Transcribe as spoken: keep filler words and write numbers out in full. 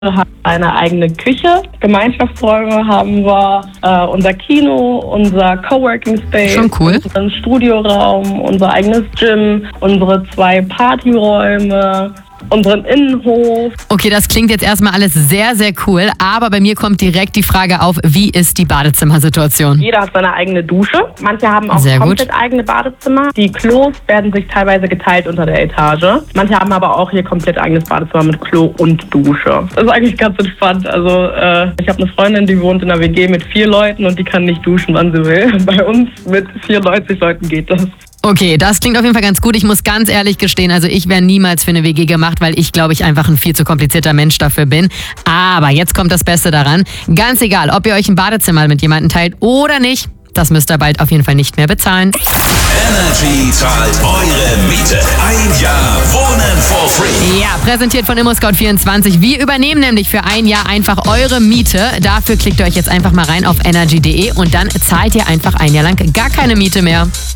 hat eine eigene Küche. Gemeinschaftsräume haben wir, äh, unser Kino, unser Coworking Space, schon cool. unseren Studioraum, unser eigenes Gym, unsere zwei Partyräume, unseren Innenhof. Okay, das klingt jetzt erstmal alles sehr, sehr cool, aber bei mir kommt direkt die Frage auf, wie ist die Badezimmersituation? Jeder hat seine eigene Dusche. Manche haben auch Sehr komplett gut. eigene Badezimmer. Die Klos werden sich teilweise geteilt unter der Etage. Manche haben aber auch hier komplett eigenes Badezimmer mit Klo und Dusche. Das ist eigentlich ganz entspannt. Also äh, ich habe eine Freundin, die wohnt in einer W G mit vier Leuten und die kann nicht duschen, wann sie will. Bei uns mit vierundneunzig Leuten geht das. Okay, das klingt auf jeden Fall ganz gut. Ich muss ganz ehrlich gestehen, also ich wäre niemals für eine W G gemacht, weil ich, glaube ich, einfach ein viel zu komplizierter Mensch dafür bin. Aber jetzt kommt das Beste daran. Ganz egal, ob ihr euch ein Badezimmer mit jemandem teilt oder nicht, das müsst ihr bald auf jeden Fall nicht mehr bezahlen. Energy zahlt eure Miete. Ein Jahr Wohnen for free. Ja, präsentiert von ImmoScout vierundzwanzig. Wir übernehmen nämlich für ein Jahr einfach eure Miete. Dafür klickt ihr euch jetzt einfach mal rein auf energy punkt de und dann zahlt ihr einfach ein Jahr lang gar keine Miete mehr.